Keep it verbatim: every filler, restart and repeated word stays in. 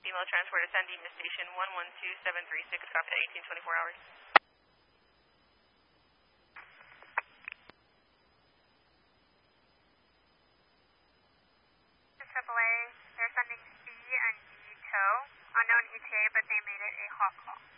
Female transport ascending to station one one two seven three six, copy that, eighteen twenty-four hours. triple A, they're sending C and D tow. Unknown E T A, but they made it a hot call.